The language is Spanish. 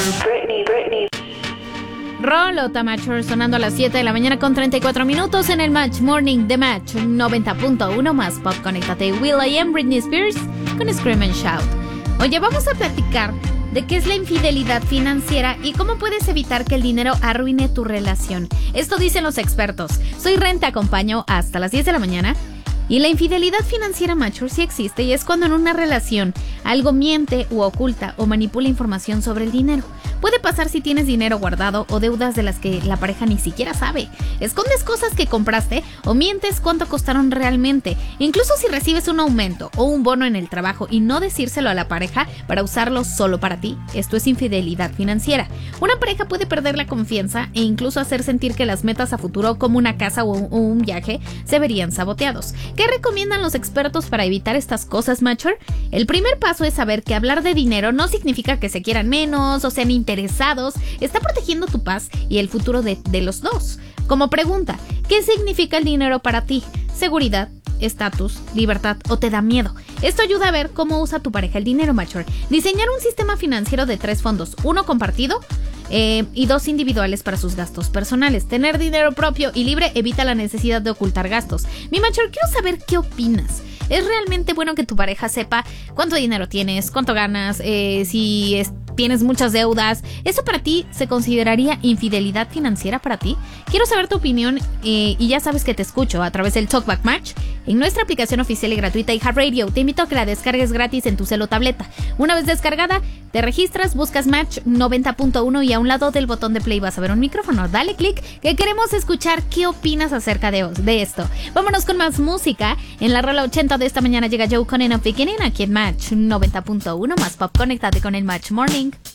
Rolota Mature sonando a las 7 de la mañana con 34 minutos en el Match Morning de Match 90.1 más pop. Conéctate. will.i.am, Britney Spears con Scream and Shout. Oye, vamos a platicar de qué es la infidelidad financiera y cómo puedes evitar que el dinero arruine tu relación. Esto dicen los expertos. Soy Ren, te acompaño hasta las 10 de la mañana. Y la infidelidad financiera, Mature, sí existe, y es cuando en una relación algo miente u oculta o manipula información sobre el dinero. Puede pasar si tienes dinero guardado o deudas de las que la pareja ni siquiera sabe. Escondes cosas que compraste o mientes cuánto costaron realmente. Incluso si recibes un aumento o un bono en el trabajo y no decírselo a la pareja para usarlo solo para ti. Esto es infidelidad financiera. Una pareja puede perder la confianza e incluso hacer sentir que las metas a futuro, como una casa o un viaje, se verían saboteados. ¿Qué recomiendan los expertos para evitar estas cosas, Mature? El primer paso es saber que hablar de dinero no significa que se quieran menos o sean interesados. Está protegiendo tu paz y el futuro de los dos. Como pregunta, ¿qué significa el dinero para ti? ¿Seguridad, estatus, libertad o te da miedo? Esto ayuda a ver cómo usa tu pareja el dinero, Mature. Diseñar un sistema financiero de 3 fondos, 1 compartido y 2 individuales para sus gastos personales. Tener dinero propio y libre evita la necesidad de ocultar gastos. Mi Mature, quiero saber qué opinas. ¿Es realmente bueno que tu pareja sepa cuánto dinero tienes, cuánto ganas, tienes muchas deudas? ¿Eso para ti se consideraría infidelidad financiera para ti? Quiero saber tu opinión y ya sabes que te escucho a través del Talkback Match en nuestra aplicación oficial y gratuita iHeartRadio. Te invito a que la descargues gratis en tu cel o tableta. Una vez descargada, te registras, buscas Match 90.1 y a un lado del botón de play vas a ver un micrófono. Dale click, que queremos escuchar qué opinas acerca de esto. Vámonos con más música. En la rola 80 de esta mañana llega Joe con Enough Beginning aquí en Match 90.1 más pop. Conéctate con el Match Morning.